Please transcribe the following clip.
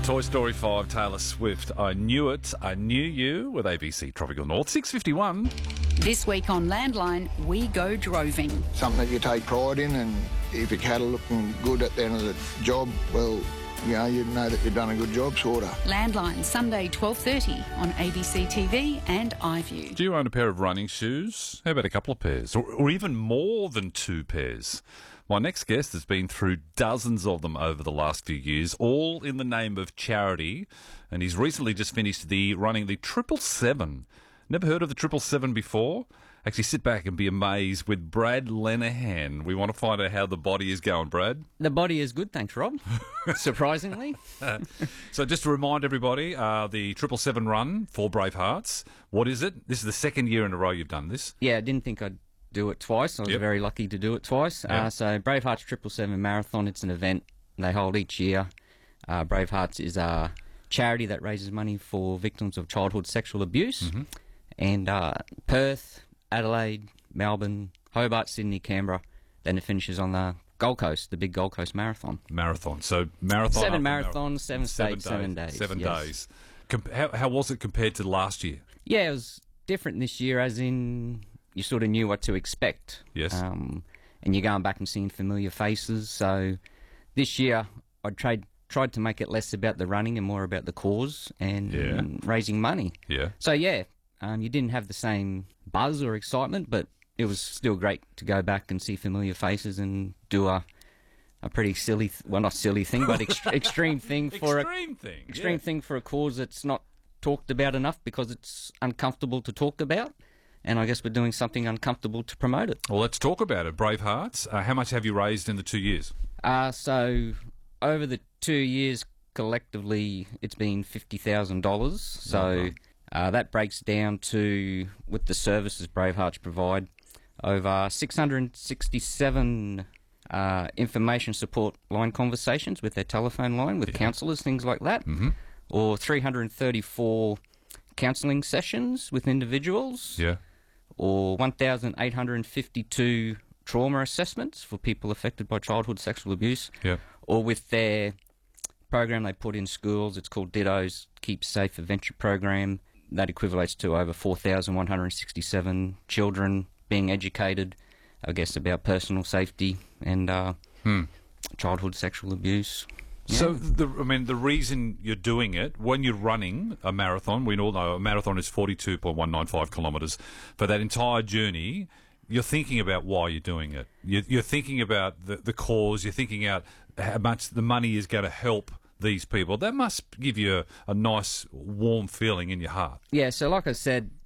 Toy Story 5, Taylor Swift. I knew it. I knew you with ABC Tropical North. 6:51. This week on Landline, we go droving. Something that you take pride in, and if your cattle looking good at the end of the job, well, you know that you've done a good job, sort of. Landline, Sunday 12:30 on ABC TV and iView. Do you own a pair of running shoes? How about a couple of pairs? Or even more than two pairs? My next guest has been through dozens of them over the last few years, all in the name of charity, and he's recently just finished running the 777. Never heard of the 777 before? Actually, sit back and be amazed with Brad Lenihan. We want to find out how the body is going, Brad. The body is good, thanks, Rob. Surprisingly. So just to remind everybody, the 777 run for Bravehearts, what is it? This is the second year in a row you've done this. Yeah, I didn't think I'd do it twice. I was very lucky to do it twice. Yep. So Bravehearts 777 Marathon, it's an event they hold each year. Bravehearts is a charity that raises money for victims of childhood sexual abuse. Mm-hmm. And Perth, Adelaide, Melbourne, Hobart, Sydney, Canberra. Then it finishes on the Gold Coast, the big Gold Coast Marathon. So marathon. 7 marathons, 7 states, 7 days. 7 yes. days. How was it compared to last year? Yeah, it was different this year, as in you sort of knew what to expect. Yes. And you're going back and seeing familiar faces. So this year I tried to make it less about the running and more about the cause and raising money. Yeah. So you didn't have the same buzz or excitement, but it was still great to go back and see familiar faces and do a pretty silly, not silly thing, but extreme thing for extreme thing for a cause that's not talked about enough because it's uncomfortable to talk about. And I guess we're doing something uncomfortable to promote it. Well, let's talk about it. Bravehearts, how much have you raised in the 2 years? So over the 2 years, collectively, it's been $50,000. So that breaks down to, with the services Bravehearts provide, over 667 information support line conversations with their telephone line with counsellors, things like that, or 334 counselling sessions with individuals, or 1,852 trauma assessments for people affected by childhood sexual abuse, or with their program they put in schools, it's called Ditto's Keep Safe Adventure Program. That equivalates to over 4,167 children being educated, I guess, about personal safety and childhood sexual abuse. Yeah. So, the reason you're doing it, when you're running a marathon, we all know a marathon is 42.195 kilometres. For that entire journey, you're thinking about why you're doing it. You're thinking about the cause. You're thinking out how much the money is going to help these people. That must give you a nice, warm feeling in your heart. Yeah, so like I said,